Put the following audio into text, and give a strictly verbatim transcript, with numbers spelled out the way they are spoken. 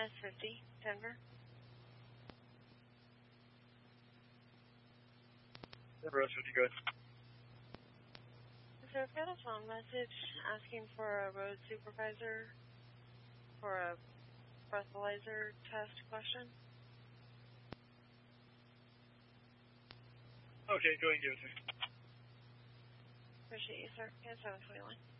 S fifty, Denver. Denver S fifty, good. So I've got a phone message asking for a road supervisor for a breathalyzer test question. Okay, go ahead and give it to me. Appreciate you, sir. Yeah, seven twenty-one.